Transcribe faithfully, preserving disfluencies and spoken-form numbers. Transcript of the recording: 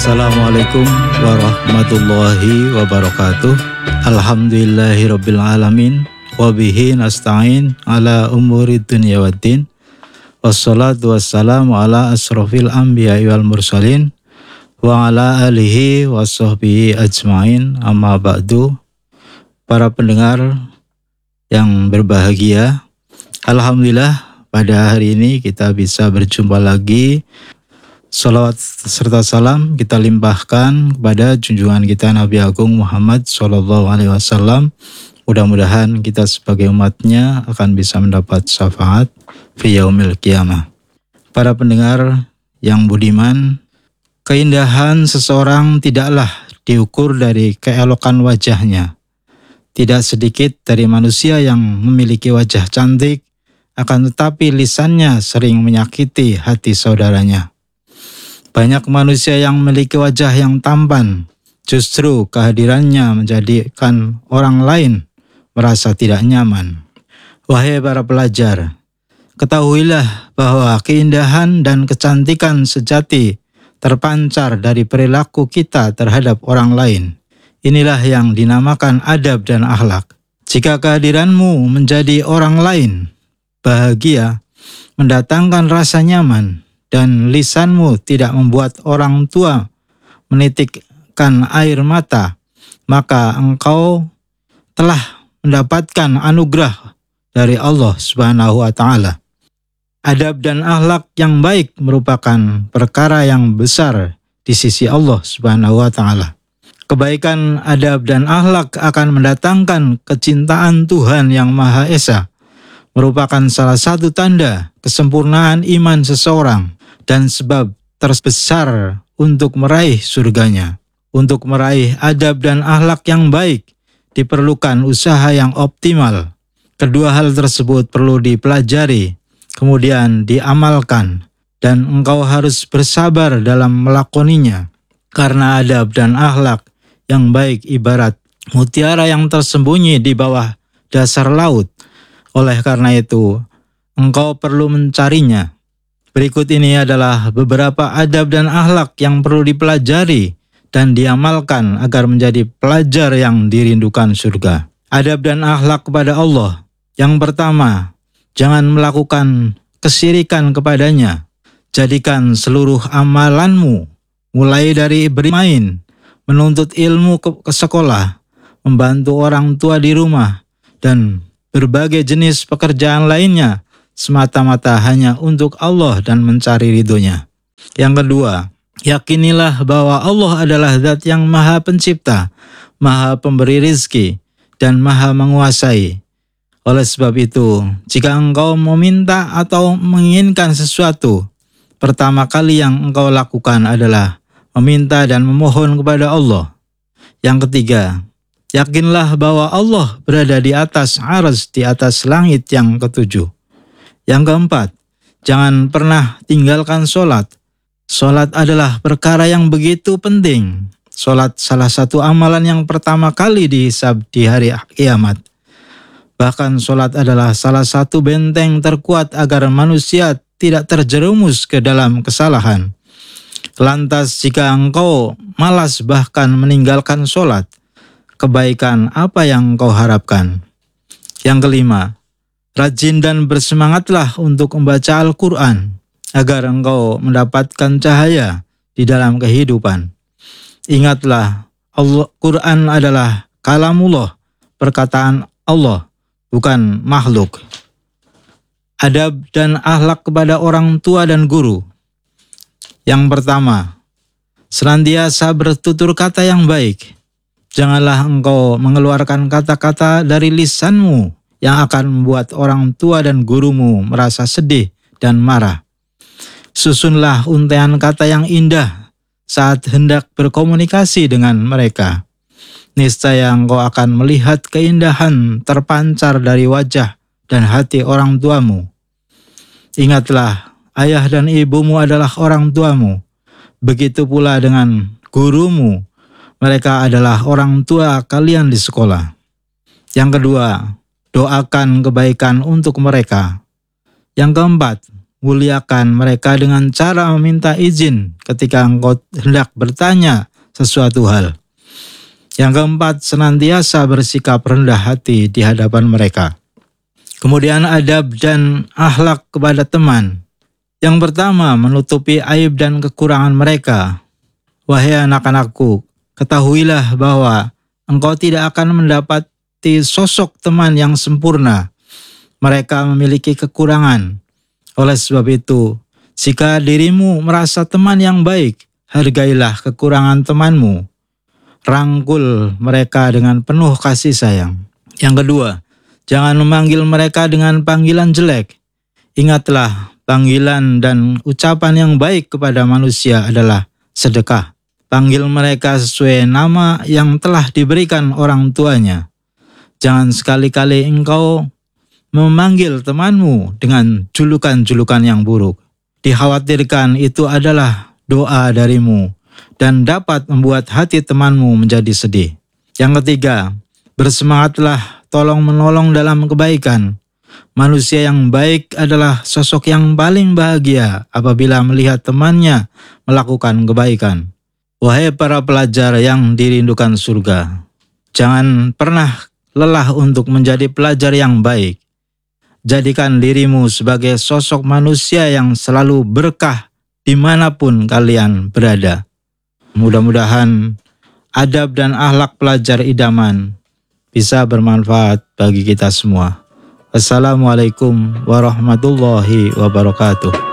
Assalamualaikum warahmatullahi wabarakatuh. Alhamdulillahirabbil alamin wa bihi nasta'in ala umuri dunya waddin. Wassalatu wassalamu ala asrofil anbiya'i wal mursalin wa ala alihi wa sahbihi ajmain, amma ba'du. Para pendengar yang berbahagia, alhamdulillah pada hari ini kita bisa berjumpa lagi. Salawat serta salam kita limpahkan kepada junjungan kita Nabi Agung Muhammad Sallallahu Alaihi Wasallam. Mudah-mudahan kita sebagai umatnya akan bisa mendapat syafaat fi yaumil qiyamah. Para pendengar yang budiman, keindahan seseorang tidaklah diukur dari keelokan wajahnya. Tidak sedikit dari manusia yang memiliki wajah cantik, akan tetapi lisannya sering menyakiti hati saudaranya. Banyak manusia yang memiliki wajah yang tampan, justru kehadirannya menjadikan orang lain merasa tidak nyaman. Wahai para pelajar, ketahuilah bahwa keindahan dan kecantikan sejati terpancar dari perilaku kita terhadap orang lain. Inilah yang dinamakan adab dan akhlak. Jika kehadiranmu menjadi orang lain bahagia, mendatangkan rasa nyaman, dan lisanmu tidak membuat orang tua menitikkan air mata, maka engkau telah mendapatkan anugerah dari Allah Subhanahu wa Ta'ala. Adab dan akhlak yang baik merupakan perkara yang besar di sisi Allah Subhanahu wa Ta'ala. Kebaikan adab dan akhlak akan mendatangkan kecintaan Tuhan yang Maha Esa, merupakan salah satu tanda kesempurnaan iman seseorang dan sebab terbesar untuk meraih surganya. Untuk meraih adab dan akhlak yang baik diperlukan usaha yang optimal. Kedua hal tersebut perlu dipelajari, kemudian diamalkan, dan engkau harus bersabar dalam melakoninya. Karena adab dan akhlak yang baik ibarat mutiara yang tersembunyi di bawah dasar laut. Oleh karena itu, engkau perlu mencarinya. Berikut ini adalah beberapa adab dan akhlak yang perlu dipelajari dan diamalkan agar menjadi pelajar yang dirindukan surga. Adab dan akhlak kepada Allah. Yang pertama, jangan melakukan kesyirikan kepadanya. Jadikan seluruh amalanmu, mulai dari bermain, menuntut ilmu ke, ke sekolah, membantu orang tua di rumah, dan berbagai jenis pekerjaan lainnya, semata-mata hanya untuk Allah dan mencari ridhonya. Yang kedua, yakinilah bahwa Allah adalah zat yang maha pencipta, maha pemberi rizki, dan maha menguasai. Oleh sebab itu, jika engkau meminta atau menginginkan sesuatu, pertama kali yang engkau lakukan adalah meminta dan memohon kepada Allah. Yang ketiga, yakinlah bahwa Allah berada di atas arsy, di atas langit yang ketujuh. Yang keempat, jangan pernah tinggalkan sholat. Sholat adalah perkara yang begitu penting. Sholat salah satu amalan yang pertama kali dihisab di hari kiamat. Bahkan sholat adalah salah satu benteng terkuat agar manusia tidak terjerumus ke dalam kesalahan. Lantas jika engkau malas bahkan meninggalkan sholat, kebaikan apa yang engkau harapkan? Yang kelima, rajin dan bersemangatlah untuk membaca Al-Quran agar engkau mendapatkan cahaya di dalam kehidupan. Ingatlah, Al-Quran adalah kalamullah, perkataan Allah, bukan makhluk. Adab dan akhlak kepada orang tua dan guru. Yang pertama, senantiasa bertutur kata yang baik. Janganlah engkau mengeluarkan kata-kata dari lisanmu yang akan membuat orang tua dan gurumu merasa sedih dan marah. Susunlah untaian kata yang indah saat hendak berkomunikasi dengan mereka. Niscaya engkau akan melihat keindahan terpancar dari wajah dan hati orang tuamu. Ingatlah, ayah dan ibumu adalah orang tuamu. Begitu pula dengan gurumu. Mereka adalah orang tua kalian di sekolah. Yang kedua, doakan kebaikan untuk mereka. Yang keempat, muliakan mereka dengan cara meminta izin ketika engkau hendak bertanya sesuatu hal. Yang keempat, senantiasa bersikap rendah hati di hadapan mereka. Kemudian adab dan akhlak kepada teman. Yang pertama, menutupi aib dan kekurangan mereka. Wahai anak-anakku, ketahuilah bahwa engkau tidak akan mendapati sosok teman yang sempurna. Mereka memiliki kekurangan. Oleh sebab itu, jika dirimu merasa teman yang baik, hargailah kekurangan temanmu. Rangkul mereka dengan penuh kasih sayang. Yang kedua, jangan memanggil mereka dengan panggilan jelek. Ingatlah, panggilan dan ucapan yang baik kepada manusia adalah sedekah. Panggil mereka sesuai nama yang telah diberikan orang tuanya. Jangan sekali-kali engkau memanggil temanmu dengan julukan-julukan yang buruk. Dikhawatirkan itu adalah doa darimu dan dapat membuat hati temanmu menjadi sedih. Yang ketiga, bersemangatlah tolong menolong dalam kebaikan. Manusia yang baik adalah sosok yang paling bahagia apabila melihat temannya melakukan kebaikan. Wahai para pelajar yang dirindukan surga, jangan pernah lelah untuk menjadi pelajar yang baik. Jadikan dirimu sebagai sosok manusia yang selalu berkah dimanapun kalian berada. Mudah-mudahan adab dan akhlak pelajar idaman bisa bermanfaat bagi kita semua. Assalamualaikum warahmatullahi wabarakatuh.